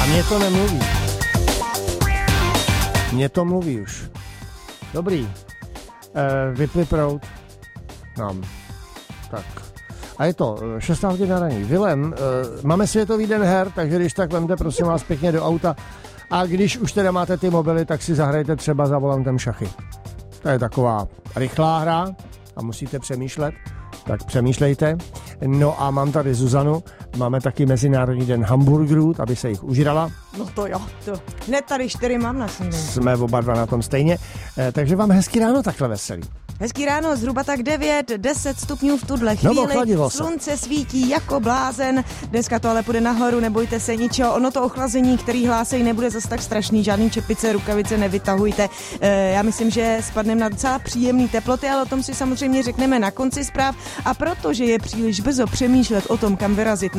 Mně to nemluví. Mně to mluví už. Dobrý. Vypli proud. Mám. Tak. A je to 16 hodin na raní. Vilém, máme Světový den her, takže když tak vemte prosím vás pěkně do auta. A když už teda máte ty mobily, tak si zahrajte třeba za volantem šachy. To je taková rychlá hra a musíte přemýšlet. Tak přemýšlejte. No a mám tady Zuzanu. Máme taky Mezinárodní den hamburgerů, aby se jich užrala. No to jo, to. Hned tady 4 mám na snídani. Jsme oba dva na tom stejně. Takže vám hezký ráno takhle veselý. Hezký ráno, zhruba tak 9-10 stupňů v tuhle chvíli. No, slunce svítí jako blázen. Dneska to ale půjde nahoru, nebojte se ničeho. Ono to ochlazení, který hlásejí, nebude zas tak strašný. Žádný čepice, rukavice nevytahujte. Já myslím, že spadneme na docela příjemný teploty, ale o tom si samozřejmě řekneme na konci zpráv. A protože je příliš brzo přemýšlet o tom, kam vyrazit